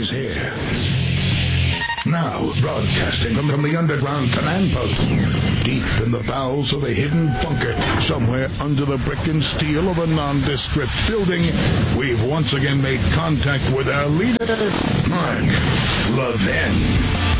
He's here. Now, broadcasting from the underground command post, deep in the bowels of a hidden bunker, somewhere under the brick and steel of a nondescript building, we've once again made contact with our leader, Mark Levin.